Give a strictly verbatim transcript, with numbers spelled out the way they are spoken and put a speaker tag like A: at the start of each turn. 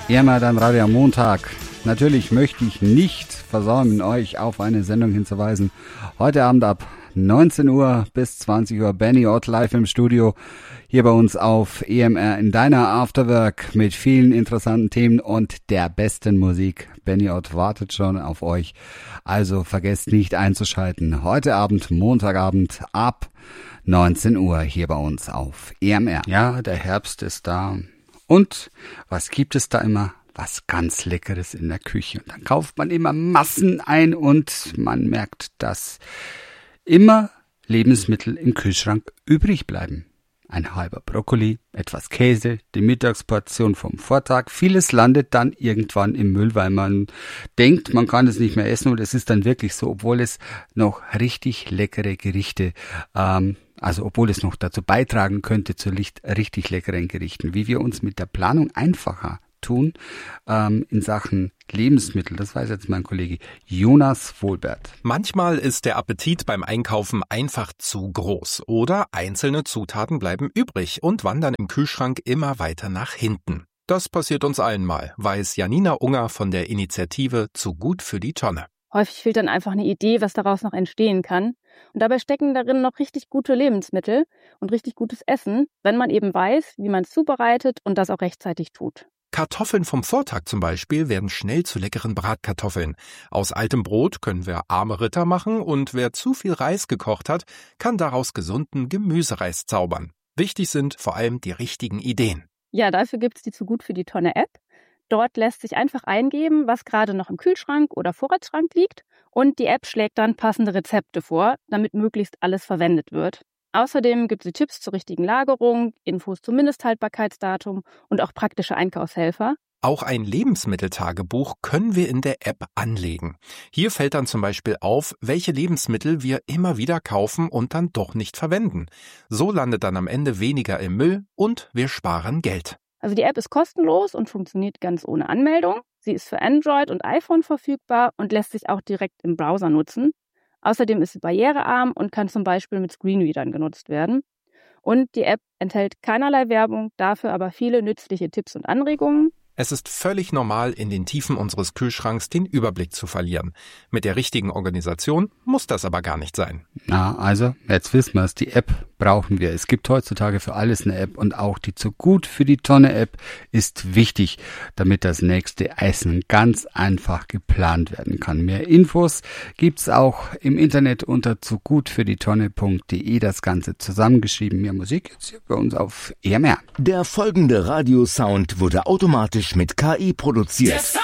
A: E M R, dein Radio am Montag. Natürlich möchte ich nicht versäumen, euch auf eine Sendung hinzuweisen. Heute Abend ab neunzehn Uhr bis zwanzig Uhr Benny Ott live im Studio. Hier bei uns auf E M R in deiner Afterwork mit vielen interessanten Themen und der besten Musik. Benny Ott wartet schon auf euch. Also vergesst nicht einzuschalten. Heute Abend, Montagabend ab neunzehn Uhr hier bei uns auf E M R. Ja, der Herbst ist da. Und was gibt es da immer? Was ganz Leckeres in der Küche. Und dann kauft man immer Massen ein und man merkt, dass immer Lebensmittel im Kühlschrank übrig bleiben. Ein halber Brokkoli, etwas Käse, die Mittagsportion vom Vortag. Vieles landet dann irgendwann im Müll, weil man denkt, man kann es nicht mehr essen und es ist dann wirklich so, obwohl es noch richtig leckere Gerichte, ähm, also obwohl es noch dazu beitragen könnte zu richtig leckeren Gerichten, wie wir uns mit der Planung einfacher tun ähm, in Sachen Lebensmittel. Das weiß jetzt mein Kollege Jonas Wohlbert.
B: Manchmal ist der Appetit beim Einkaufen einfach zu groß oder einzelne Zutaten bleiben übrig und wandern im Kühlschrank immer weiter nach hinten. Das passiert uns allen mal, weiß Janina Unger von der Initiative Zu gut für die Tonne.
C: Häufig fehlt dann einfach eine Idee, was daraus noch entstehen kann. Und dabei stecken darin noch richtig gute Lebensmittel und richtig gutes Essen, wenn man eben weiß, wie man es zubereitet und das auch rechtzeitig tut.
B: Kartoffeln vom Vortag zum Beispiel werden schnell zu leckeren Bratkartoffeln. Aus altem Brot können wir arme Ritter machen und wer zu viel Reis gekocht hat, kann daraus gesunden Gemüsereis zaubern. Wichtig sind vor allem die richtigen Ideen.
C: Ja, dafür gibt es die Zu gut für die Tonne App. Dort lässt sich einfach eingeben, was gerade noch im Kühlschrank oder Vorratsschrank liegt und die App schlägt dann passende Rezepte vor, damit möglichst alles verwendet wird. Außerdem gibt es Tipps zur richtigen Lagerung, Infos zum Mindesthaltbarkeitsdatum und auch praktische Einkaufshelfer.
B: Auch ein Lebensmitteltagebuch können wir in der App anlegen. Hier fällt dann zum Beispiel auf, welche Lebensmittel wir immer wieder kaufen und dann doch nicht verwenden. So landet dann am Ende weniger im Müll und wir sparen Geld.
C: Also die App ist kostenlos und funktioniert ganz ohne Anmeldung. Sie ist für Android und iPhone verfügbar und lässt sich auch direkt im Browser nutzen. Außerdem ist sie barrierearm und kann zum Beispiel mit Screenreadern genutzt werden. Und die App enthält keinerlei Werbung, dafür aber viele nützliche Tipps und Anregungen.
B: Es ist völlig normal, in den Tiefen unseres Kühlschranks den Überblick zu verlieren. Mit der richtigen Organisation muss das aber gar nicht sein.
A: Na, also, jetzt wissen wir es, die App brauchen wir. Es gibt heutzutage für alles eine App und auch die Zu gut für die Tonne App ist wichtig, damit das nächste Essen ganz einfach geplant werden kann. Mehr Infos gibt's auch im Internet unter zu gut für die tonne punkt de, das Ganze zusammengeschrieben. Mehr Musik jetzt hier bei uns auf E M R.
D: Der folgende Radiosound wurde automatisch mit K I produziert.